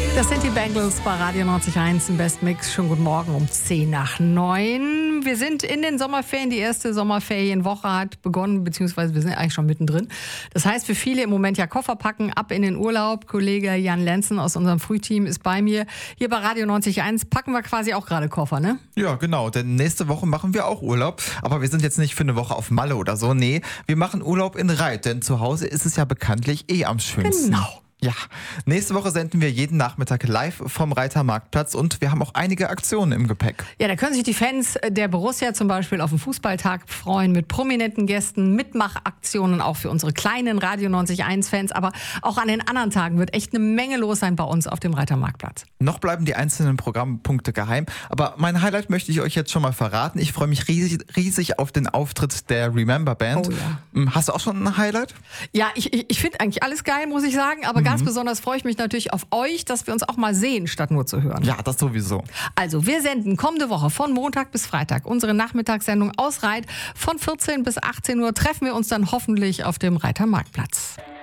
Das sind die Bengals bei Radio 90.1 im Best Mix. Schon guten Morgen um 8:50. Wir sind in den Sommerferien. Die erste Sommerferienwoche hat begonnen, beziehungsweise wir sind eigentlich schon mittendrin. Das heißt für viele im Moment ja Koffer packen, ab in den Urlaub. Kollege Jan Lenzen aus unserem Frühteam ist bei mir. Hier bei Radio 90.1 packen wir quasi auch gerade Koffer, ne? Ja, genau, denn nächste Woche machen wir auch Urlaub. Aber wir sind jetzt nicht für eine Woche auf Malle oder so. Nee, wir machen Urlaub in Reit, denn zu Hause ist es ja bekanntlich am schönsten. Genau. Ja, nächste Woche senden wir jeden Nachmittag live vom Reiter Marktplatz und wir haben auch einige Aktionen im Gepäck. Ja, da können sich die Fans der Borussia zum Beispiel auf den Fußballtag freuen mit prominenten Gästen, Mitmachaktionen auch für unsere kleinen Radio 90.1-Fans. Aber auch an den anderen Tagen wird echt eine Menge los sein bei uns auf dem Reiter Marktplatz. Noch bleiben die einzelnen Programmpunkte geheim, aber mein Highlight möchte ich euch jetzt schon mal verraten. Ich freue mich riesig auf den Auftritt der Remember Band. Oh ja. Hast du auch schon ein Highlight? Ja, ich finde eigentlich alles geil, muss ich sagen. Aber ganz besonders freue ich mich natürlich auf euch, dass wir uns auch mal sehen, statt nur zu hören. Ja, das sowieso. Also, wir senden kommende Woche von Montag bis Freitag unsere Nachmittagssendung aus Reit. Von 14 bis 18 Uhr treffen wir uns dann hoffentlich auf dem Reiter Marktplatz.